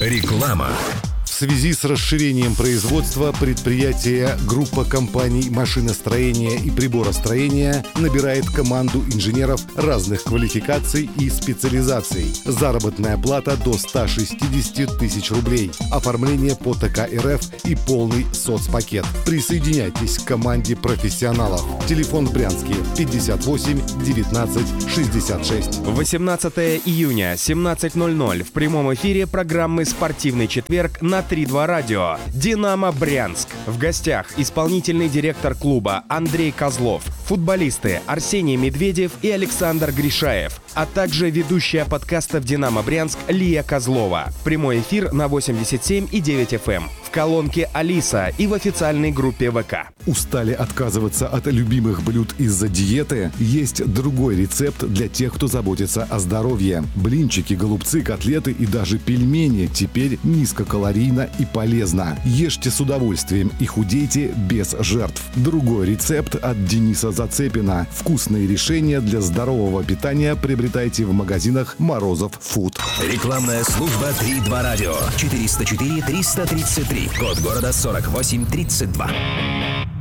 Реклама. В связи с расширением производства предприятие группа компаний машиностроения и приборостроения набирает команду инженеров разных квалификаций и специализаций. Заработная плата до 160 тысяч рублей. Оформление по ТК РФ и полный соцпакет. Присоединяйтесь к команде профессионалов. Телефон в Брянске 58 19 66. 18 июня, 17:00 в прямом эфире программы «Спортивный четверг» на 3-2 радио. «Динамо Брянск». В гостях исполнительный директор клуба Андрей Козлов, футболисты Арсений Медведев и Александр Гришаев, а также ведущая подкастов «Динамо Брянск» Лия Козлова. Прямой эфир на 87,9 FM. В колонке Алиса и в официальной группе ВК. Устали отказываться от любимых блюд из-за диеты? Есть другой рецепт для тех, кто заботится о здоровье. Блинчики, голубцы, котлеты и даже пельмени теперь низкокалорийно и полезно. Ешьте с удовольствием и худейте без жертв. Другой рецепт от Дениса Зацепина. Вкусные решения для здорового питания приобретайте в магазинах Морозов Фуд. Рекламная служба 3-2 радио. 404 333. Код города 4832.